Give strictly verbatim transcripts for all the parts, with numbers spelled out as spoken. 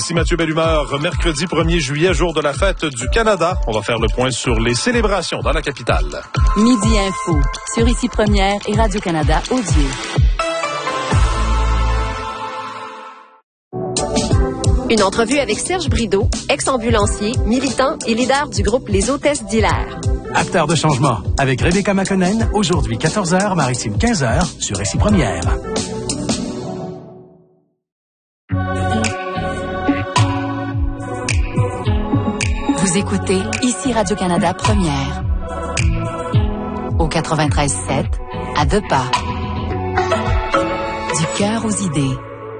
Ici Mathieu Bellumeur, mercredi premier juillet, jour de la fête du Canada. On va faire le point sur les célébrations dans la capitale. Midi Info, sur Ici Première et Radio-Canada Audio. Une entrevue avec Serge Brideau, ex-ambulancier, militant et leader du groupe Les Hôtesses d'Hilaire. Acteur de changement, avec Rebecca McConnell, aujourd'hui quatorze heures, Maritime quinze heures, sur Ici Première. Vous écoutez Ici Radio-Canada Première. Au quatre-vingt-treize sept, à deux pas. Du cœur aux idées.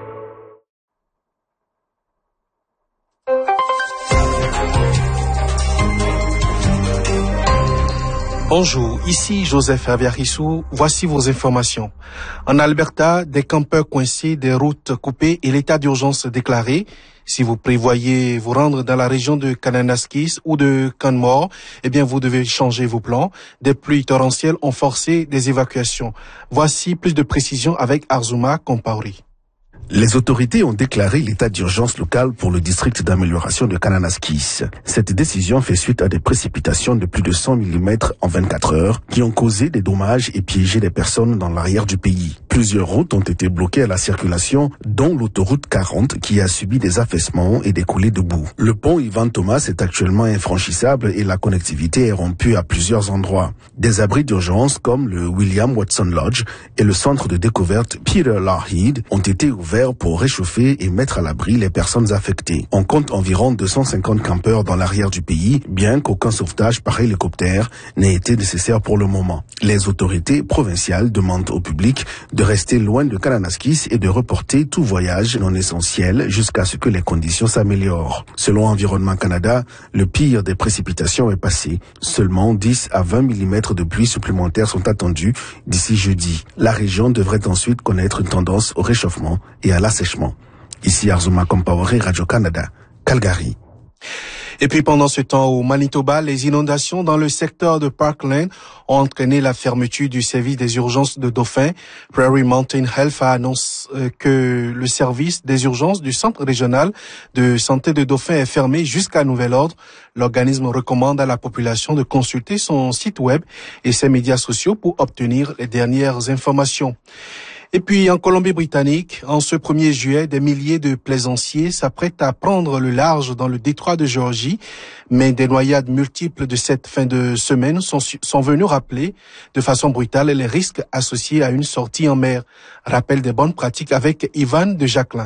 Bonjour, ici Joseph Aviarissou. Voici vos informations. En Alberta, des campeurs coincés, des routes coupées et l'état d'urgence déclaré. Si vous prévoyez vous rendre dans la région de Kananaskis ou de Canmore, eh bien, vous devez changer vos plans. Des pluies torrentielles ont forcé des évacuations. Voici plus de précisions avec Arzuma Kompauri. Les autorités ont déclaré l'état d'urgence local pour le district d'amélioration de Kananaskis. Cette décision fait suite à des précipitations de plus de cent millimètres en vingt-quatre heures qui ont causé des dommages et piégé des personnes dans l'arrière du pays. Plusieurs routes ont été bloquées à la circulation, dont l'autoroute quarante qui a subi des affaissements et des coulées de boue. Le pont Ivan Thomas est actuellement infranchissable et la connectivité est rompue à plusieurs endroits. Des abris d'urgence comme le William Watson Lodge et le centre de découverte Peter Lougheed ont été ouverts pour réchauffer et mettre à l'abri les personnes affectées. On compte environ deux cent cinquante campeurs dans l'arrière du pays, bien qu'aucun sauvetage par hélicoptère n'ait été nécessaire pour le moment. Les autorités provinciales demandent au public de rester loin de Kananaskis et de reporter tout voyage non essentiel jusqu'à ce que les conditions s'améliorent. Selon Environnement Canada, le pire des précipitations est passé. Seulement dix à vingt millimètres de pluie supplémentaires sont attendus d'ici jeudi. La région devrait ensuite connaître une tendance au réchauffement et à l'assèchement. Ici Arzuma Kompauri, Radio-Canada, Calgary. Et puis pendant ce temps, au Manitoba, les inondations dans le secteur de Parkland ont entraîné la fermeture du service des urgences de Dauphin. Prairie Mountain Health a annoncé que le service des urgences du Centre régional de santé de Dauphin est fermé jusqu'à nouvel ordre. L'organisme recommande à la population de consulter son site web et ses médias sociaux pour obtenir les dernières informations. Et puis, en Colombie-Britannique, en ce premier juillet, des milliers de plaisanciers s'apprêtent à prendre le large dans le détroit de Géorgie. Mais des noyades multiples de cette fin de semaine sont, sont venues rappeler de façon brutale les risques associés à une sortie en mer. Rappel des bonnes pratiques avec Ivan de Jacquelin.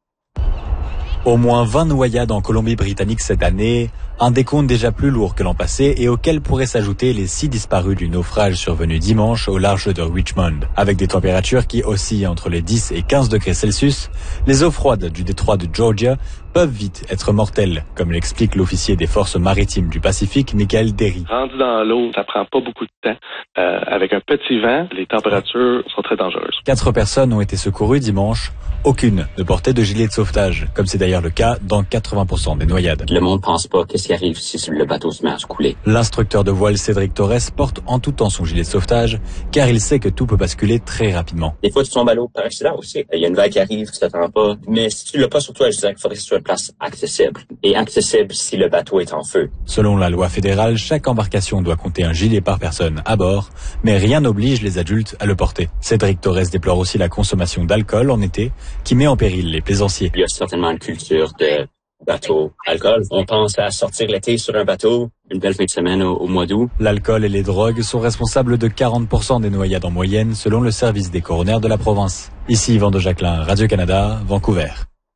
Au moins vingt noyades en Colombie-Britannique cette année, un décompte déjà plus lourd que l'an passé et auquel pourraient s'ajouter les six disparus du naufrage survenu dimanche au large de Richmond. Avec des températures qui oscillent entre les dix et quinze degrés Celsius, les eaux froides du détroit de Georgia peuvent vite être mortelles, comme l'explique l'officier des forces maritimes du Pacifique, Michael Derry. Rendu dans l'eau, ça prend pas beaucoup de temps. Euh, avec un petit vent, les températures sont très dangereuses. Quatre personnes ont été secourues dimanche. Aucune ne portait de gilet de sauvetage, comme c'est d'ailleurs le cas dans quatre-vingts pour cent des noyades. Le monde pense pas qu'est-ce qui arrive si le bateau se met à se couler. L'instructeur de voile Cédric Torres porte en tout temps son gilet de sauvetage, car il sait que tout peut basculer très rapidement. Des fois, tu tombes à l'eau par accident aussi. Il y a une vague qui arrive, tu t'attends pas. Mais si tu l'as pas sur toi, je dirais qu'il faudrait que ce soit une place accessible. Et accessible si le bateau est en feu. Selon la loi fédérale, chaque embarcation doit compter un gilet par personne à bord, mais rien n'oblige les adultes à le porter. Cédric Torres déplore aussi la consommation d'alcool en été, qui met en péril les plaisanciers. Il y a certainement une culture de bateau alcool. On pense à sortir l'été sur un bateau, une belle fin de semaine au, au mois d'août. L'alcool et les drogues sont responsables de quarante pour cent des noyades en moyenne, selon le service des coronaires de la province. Ici Yvan de Jacquelin, Radio-Canada, Vancouver.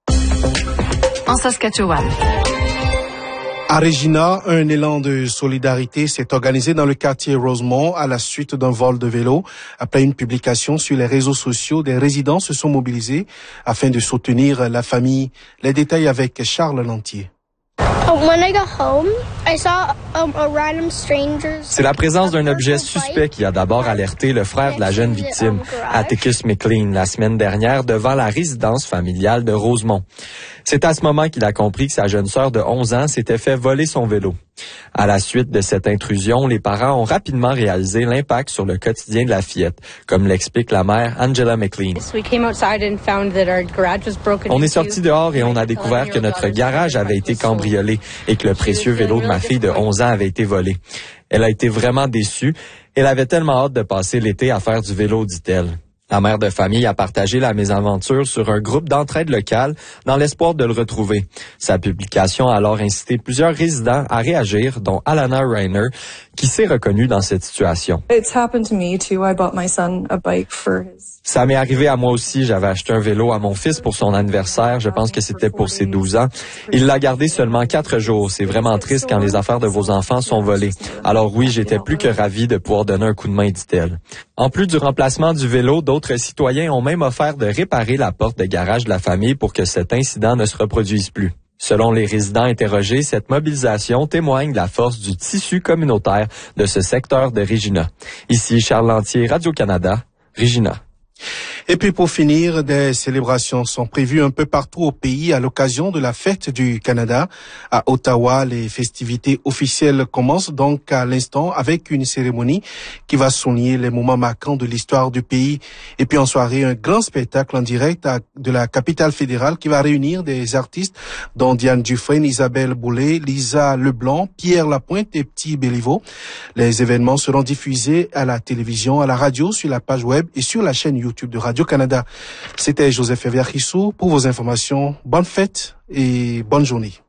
En Saskatchewan. À Regina, un élan de solidarité s'est organisé dans le quartier Rosemont à la suite d'un vol de vélo. Après une publication sur les réseaux sociaux, des résidents se sont mobilisés afin de soutenir la famille. Les détails avec Charles Lantier. When I got home, C'est la présence d'un objet suspect qui a d'abord alerté le frère de la jeune victime, Atticus McLean, la semaine dernière devant la résidence familiale de Rosemont. C'est à ce moment qu'il a compris que sa jeune sœur de onze ans s'était fait voler son vélo. À la suite de cette intrusion, les parents ont rapidement réalisé l'impact sur le quotidien de la fillette, comme l'explique la mère Angela McLean. On est sortis dehors et on a découvert que notre garage avait été cambriolé et que le précieux vélo de ma fille de onze ans avait été volé. Elle a été vraiment déçue. Elle avait tellement hâte de passer l'été à faire du vélo, dit-elle. La mère de famille a partagé la mésaventure sur un groupe d'entraide locale dans l'espoir de le retrouver. Sa publication a alors incité plusieurs résidents à réagir, dont Alana Reiner, qui s'est reconnue dans cette situation. Ça m'est arrivé à moi aussi. J'avais acheté un vélo à mon fils pour son anniversaire. Je pense que c'était pour ses douze ans. Il l'a gardé seulement quatre jours. C'est vraiment triste quand les affaires de vos enfants sont volées. Alors oui, j'étais plus que ravi de pouvoir donner un coup de main, dit-elle. En plus du remplacement du vélo, d'autres citoyens ont même offert de réparer la porte de garage de la famille pour que cet incident ne se reproduise plus. Selon les résidents interrogés, cette mobilisation témoigne de la force du tissu communautaire de ce secteur de Regina. Ici Charles Lantier, Radio-Canada, Regina. Et puis pour finir, des célébrations sont prévues un peu partout au pays à l'occasion de la fête du Canada. À Ottawa, les festivités officielles commencent donc à l'instant avec une cérémonie qui va souligner les moments marquants de l'histoire du pays. Et puis en soirée, un grand spectacle en direct de la capitale fédérale qui va réunir des artistes dont Diane Dufresne, Isabelle Boulay, Lisa Leblanc, Pierre Lapointe et Petit Béliveau. Les événements seront diffusés à la télévision, à la radio, sur la page web et sur la chaîne YouTube de Radio-Canada. C'était Joseph Eviachissou pour vos informations. Bonne fête et bonne journée.